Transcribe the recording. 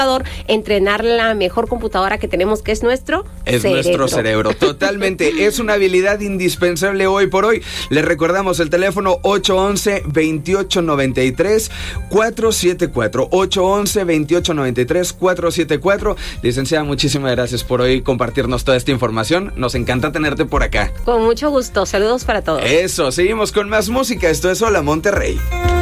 entrenar la mejor computadora que tenemos, que es nuestro cerebro. Nuestro cerebro, totalmente. Es una habilidad indispensable hoy por hoy. Les recordamos el teléfono 811-2893-474. 811-2893-474. Licenciada, muchísimas gracias por hoy compartirnos toda esta información. Nos encanta tenerte por acá. Con mucho gusto. Saludos para todos. Eso, seguimos con más música. Esto es Hola Monterrey.